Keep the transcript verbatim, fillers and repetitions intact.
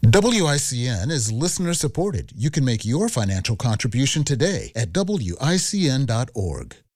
W I C N is listener supported. You can make your financial contribution today at W I C N dot org.